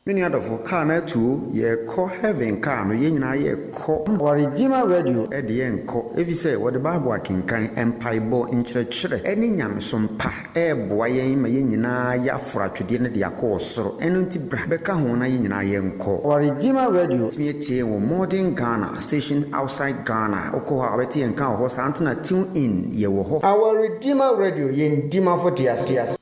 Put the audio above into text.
Many other for car na too, ye call heaven car, no yen ye call our Redeemer Radio at the end call. If you say what the Bible can empire bo in church, any yam some pa, boy, mayina ya frat to the course, so any Becca Hona yen call. Our Redeemer Radio, me modern Ghana, station outside Ghana, Okoha, Betty and Cow, Horse Antona tune in, ye wo. Our Redeemer Radio, yen Dima for Tias.